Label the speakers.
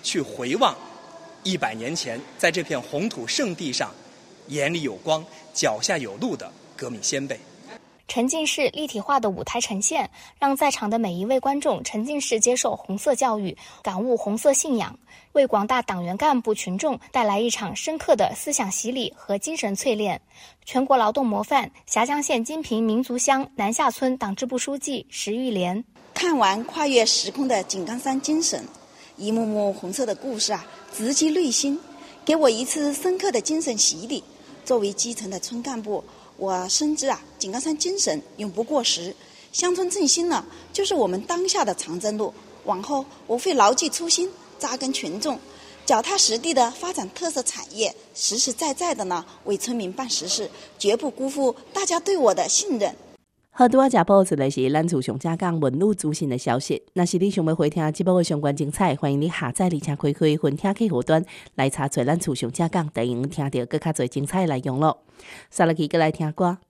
Speaker 1: 去回望100年前在这片红土圣地上眼里有光、脚下有路的革命先辈。
Speaker 2: 沉浸式立体化的舞台呈现，让在场的每一位观众沉浸式接受红色教育，感悟红色信仰，为广大党员干部群众带来一场深刻的思想洗礼和精神淬炼。全国劳动模范峡江县金平民族乡南下村党支部书记石玉莲：
Speaker 3: 看完跨越时空的井冈山精神，一幕幕红色的故事直击内心，给我一次深刻的精神洗礼。作为基层的村干部，我深知井冈山精神永不过时，乡村振兴呢，就是我们当下的长征路。往后我会牢记初心，扎根群众，脚踏实地的发展特色产业，实实在在的呢为村民办实事，绝不辜负大家对我的信任。
Speaker 4: 好，拄仔食报出的是咱厝上正港文路资讯的消息。若是你想要回听节目的相关精彩，欢迎你下载而且开分听客户端来查找咱厝上正港，就用听到更较侪精彩的内容咯。接落去，再来听歌。